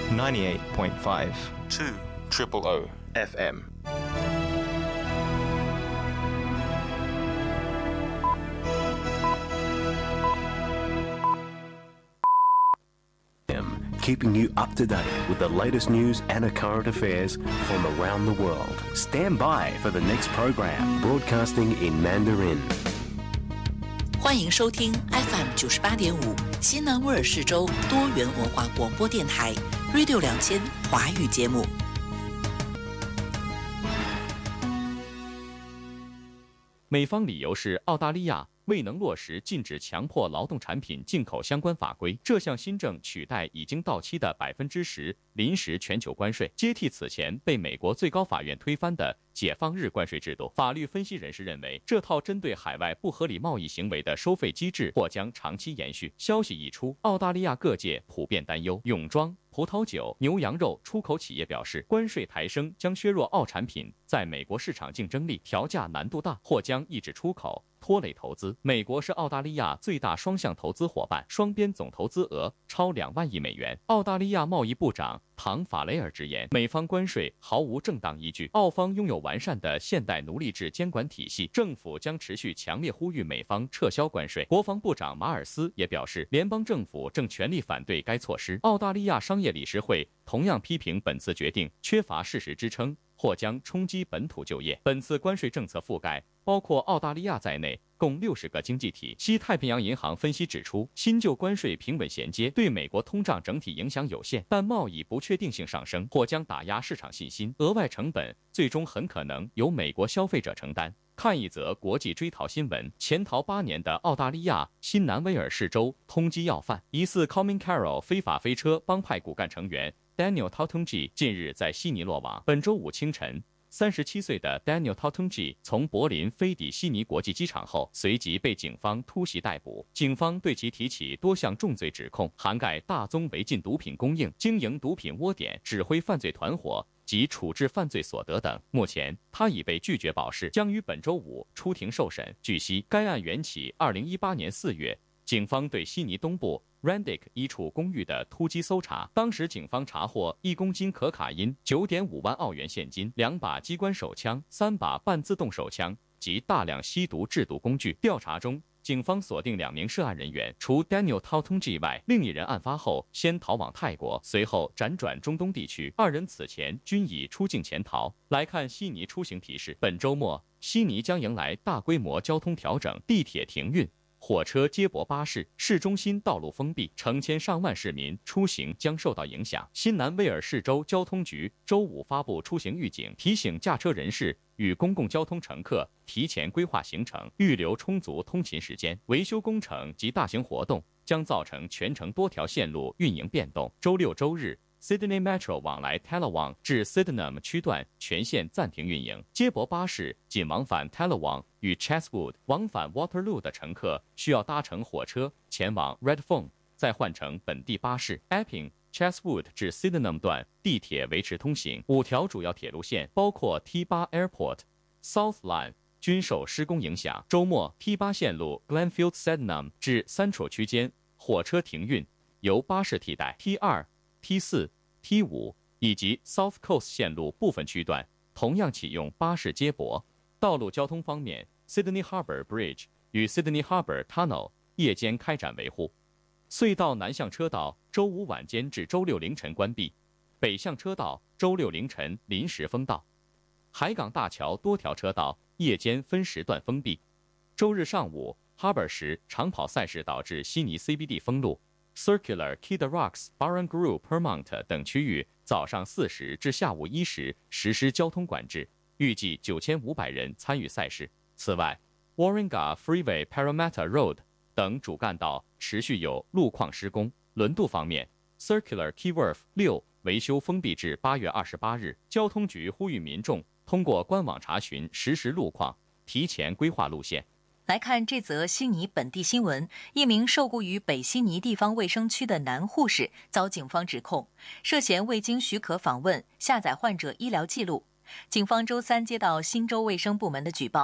98.5 200 FM。 Keeping you up to date with the latest news and current affairs from around the world. Stand by for the next program, broadcasting in Mandarin. 欢迎收听 FM 98.5新南威尔士州多元文化广播电台 Radio 2000华语节目。 美方理由是澳大利亚未能落实禁止强迫劳动产品进口相关法规，这项新政取代已经到期的10%临时全球关税，接替此前被美国最高法院推翻的解放日关税制度。法律分析人士认为，这套针对海外不合理贸易行为的收费机制或将长期延续。消息一出，澳大利亚各界普遍担忧。泳装、葡萄酒、牛羊肉出口企业表示，关税抬升将削弱澳产品在美国市场竞争力，调价难度大，或将抑制出口，拖累投资。美国是澳大利亚最大双向投资伙伴，双边总投资额超2万亿美元。澳大利亚贸易部长唐·法雷尔直言，美方关税毫无正当依据，澳方拥有完善的现代奴隶制监管体系，政府将持续强烈呼吁美方撤销关税。国防部长马尔斯也表示，联邦政府正全力反对该措施。澳大利亚商业理事会同样批评本次决定缺乏事实支撑，或将冲击本土就业。本次关税政策覆盖包括澳大利亚在内共60个经济体。西太平洋银行分析指出，新旧关税平稳衔接，对美国通胀整体影响有限，但贸易不确定性上升，或将打压市场信心，额外成本最终很可能由美国消费者承担。看一则国际追逃新闻：潜逃8年的澳大利亚新南威尔士州通缉要犯，疑似 Coming Carol 非法飞车帮派骨干成员 Daniel Tautungi 近日在悉尼落网。本周五清晨，37岁的 Daniel Tautungi 从柏林飞抵悉尼国际机场后，随即被警方突袭逮捕。警方对其提起多项重罪指控，涵盖大宗违禁毒品供应、经营毒品窝点、指挥犯罪团伙及处置犯罪所得等。目前，他已被拒绝保释，将于本周五出庭受审。据悉，该案缘起2018年4月，警方对悉尼东部Randick 一处公寓的突击搜查，当时警方查获1公斤可卡因、9.5万澳元现金、2把机关手枪、3把半自动手枪及大量吸毒制毒工具。调查中，警方锁定2名涉案人员，除 Daniel Tautungi 外，另一人案发后先逃往泰国，随后辗转中东地区，2人此前均已出境潜逃。来看悉尼出行提示：本周末，悉尼将迎来大规模交通调整，地铁停运，火车接驳巴士，市中心道路封闭，成千上万市民出行将受到影响。新南威尔士州交通局周五发布出行预警，提醒驾车人士与公共交通乘客提前规划行程，预留充足通勤时间。维修工程及大型活动将造成全城多条线路运营变动。周六周日，Sydney Metro 往来 Tallawong 至 Sydenham 区段全线暂停运营，接驳巴士仅往返 Tallawong 与 Chatswood， 往返 Waterloo 的乘客需要搭乘火车前往 Redfern， 再换乘本地巴士。Epping、Chatswood 至 Sydenham 段地铁维持通行。5条主要铁路线，包括 T8 Airport、South Line 均受施工影响。周末 T8 线路 Glenfield Sydenham 至 Central 区间火车停运，由巴士替代。T2、T4、T5 以及 South Coast 线路部分区段同样启用巴士接驳。道路交通方面， Sydney Harbour Bridge 与 Sydney Harbour Tunnel 夜间开展维护。隧道南向车道周五晚间至周六凌晨关闭，北向车道周六凌晨临时封道。海港大桥多条车道夜间分时段封闭。周日上午 Harbour 时长跑赛事导致悉尼 CBD 封路， Circular、Key the Rocks、Barangaroo、Permont 等区域早上4时至下午1时实施交通管制，预计9500人参与赛事。此外， Warringah Freeway、Parramatta Road 等主干道持续有路况施工。轮渡方面， Circular Key Wharf 6维修封闭至8月28日。交通局呼吁民众通过官网查询实时路况，提前规划路线。 来看这则悉尼本地新闻，一名受雇于北悉尼地方卫生区的男护士遭警方指控，涉嫌未经许可访问、下载患者医疗记录。警方周三接到新州卫生部门的举报，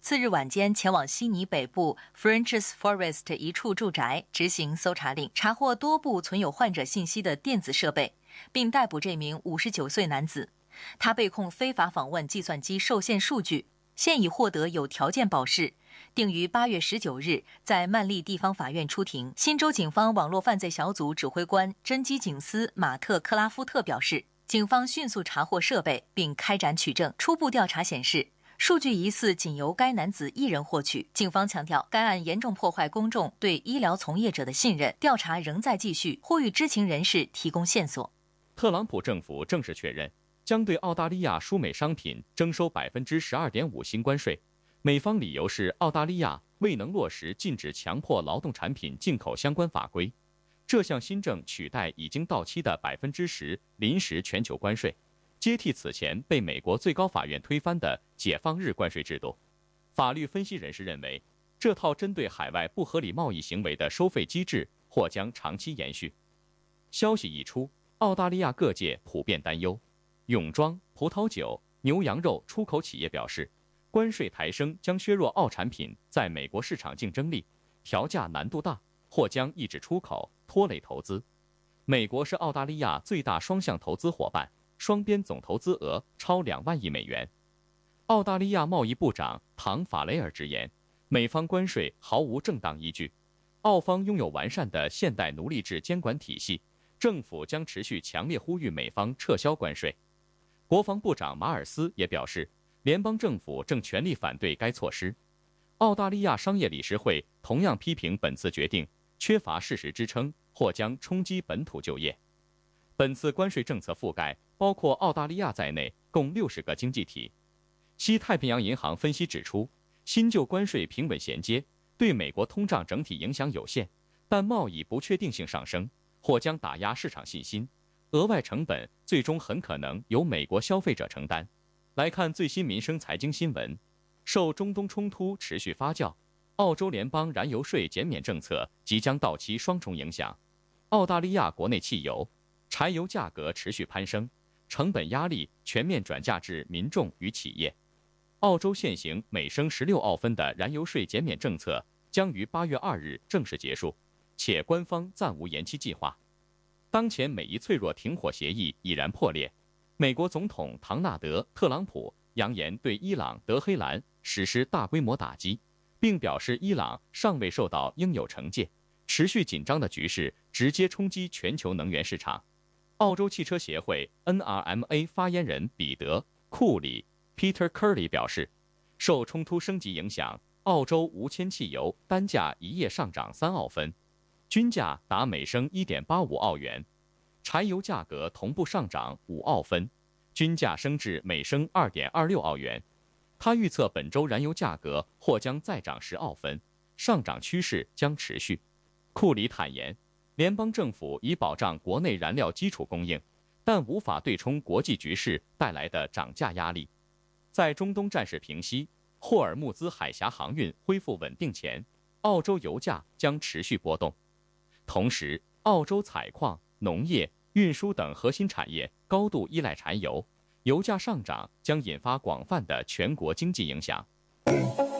次日晚间前往悉尼北部 Frenchs Forest 一处住宅执行搜查令，查获多部存有患者信息的电子设备，并逮捕这名59岁男子。他被控非法访问计算机受限数据，现已获得有条件保释，定于8月19日在曼利地方法院出庭。新州警方网络犯罪小组指挥官侦缉警司马特·克拉夫特表示，警方迅速查获设备并开展取证。初步调查显示，数据疑似仅由该男子一人获取。警方强调，该案严重破坏公众对医疗从业者的信任，调查仍在继续，呼吁知情人士提供线索。 特朗普政府正式确认，将对澳大利亚输美商品征收12.5%新关税，美方理由是澳大利亚未能落实禁止强迫劳动产品进口相关法规。这项新政取代已经到期的10%临时全球关税，接替此前被美国最高法院推翻的解放日关税制度。法律分析人士认为，这套针对海外不合理贸易行为的收费机制或将长期延续。消息一出，澳大利亚各界普遍担忧。泳装、葡萄酒、牛羊肉出口企业表示，关税抬升将削弱澳产品在美国市场竞争力，调价难度大，或将抑制出口，拖累投资。美国是澳大利亚最大双向投资伙伴，双边总投资额超2万亿美元。澳大利亚贸易部长唐·法雷尔直言，美方关税毫无正当依据，澳方拥有完善的现代奴隶制监管体系，政府将持续强烈呼吁美方撤销关税。国防部长马尔斯也表示，联邦政府正全力反对该措施。澳大利亚商业理事会同样批评本次决定缺乏事实支撑，或将冲击本土就业。本次关税政策覆盖包括澳大利亚在内共60个经济体。西太平洋银行分析指出，新旧关税平稳衔接，对美国通胀整体影响有限，但贸易不确定性上升，或将打压市场信心。额外成本最终很可能由美国消费者承担。来看最新民生财经新闻，受中东冲突持续发酵，澳洲联邦燃油税减免政策即将到期双重影响。澳大利亚国内汽油、柴油价格持续攀升，成本压力全面转嫁至民众与企业。澳洲现行每升16澳分的燃油税减免政策将于8月2日正式结束，且官方暂无延期计划。当前美伊脆弱停火协议已然破裂，美国总统唐纳德·特朗普扬言对伊朗德黑兰实施大规模打击，并表示伊朗尚未受到应有惩戒。持续紧张的局势直接冲击全球能源市场。澳洲汽车协会 NRMA 发言人彼得·库里 Peter Curley 表示，受冲突升级影响，澳洲无铅汽油单价一夜上涨3澳分，均价达每升1.85澳元，柴油价格同步上涨5澳分，均价升至每升2.26澳元。他预测本周燃油价格或将再涨10澳分，上涨趋势将持续。库里坦言，联邦政府已保障国内燃料基础供应，但无法对冲国际局势带来的涨价压力。在中东战事平息、霍尔木兹海峡航运恢复稳定前，澳洲油价将持续波动。同时，澳洲采矿、农业、运输等核心产业高度依赖柴油，油价上涨将引发广泛的全国经济影响。